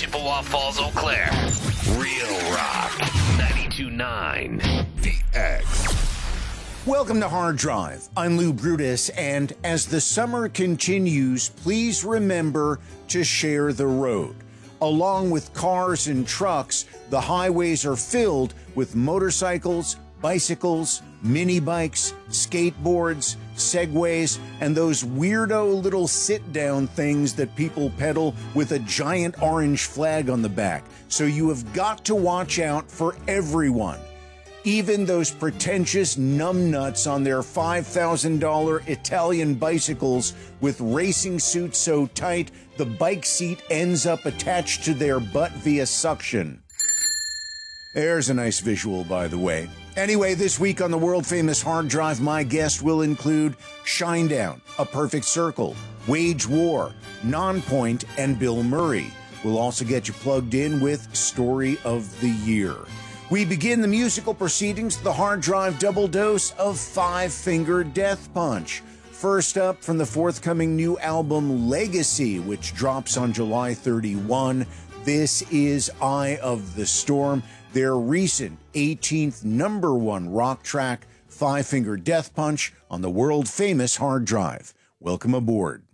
Chippewa Falls, Eau Claire. Real Rock 92.9 VX. Welcome to Hard Drive. I'm Lou Brutus, and as the summer continues, please remember to share the road. Along with cars and trucks, the highways are filled with motorcycles, bicycles, mini bikes, skateboards, segways, and those weirdo little sit-down things that people pedal with a giant orange flag on the back. So you have got to watch out for everyone. Even those pretentious numbnuts on their $5,000 Italian bicycles with racing suits so tight the bike seat ends up attached to their butt via suction. There's a nice visual, by the way. Anyway, this week on the world-famous Hard Drive, my guest will include Shinedown, A Perfect Circle, Wage War, Nonpoint, and Bill Murray. We'll also get you plugged in with Story of the Year. We begin the musical proceedings with the Hard Drive double dose of Five Finger Death Punch. First up, from the forthcoming new album Legacy, which drops on July 31, this is Eye of the Storm, their recent 18th #1 rock track, Five Finger Death Punch, on the world-famous Hard Drive. Welcome aboard.